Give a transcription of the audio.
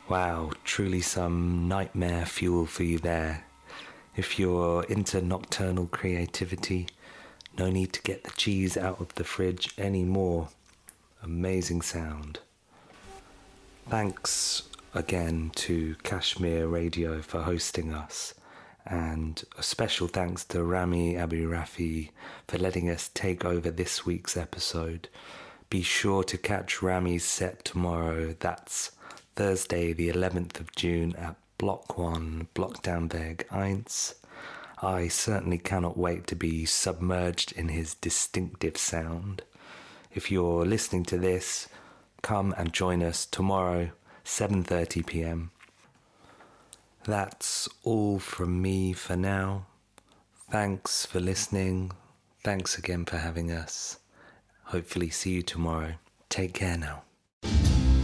Wow, truly some nightmare fuel for you there. If you're into nocturnal creativity, no need to get the cheese out of the fridge anymore. Amazing sound. Thanks again to Kashmir Radio for hosting us, and a special thanks to Rami Abirafi for letting us take over this week's episode. Be sure to catch Rami's set tomorrow. That's Thursday the 11th of June at Block 1, Blockdownweg 1. I certainly cannot wait to be submerged in his distinctive sound. If you're listening to this, come and join us tomorrow, 7:30 p.m. That's all from me for now. Thanks for listening. Thanks again for having us. Hopefully see you tomorrow. Take care now.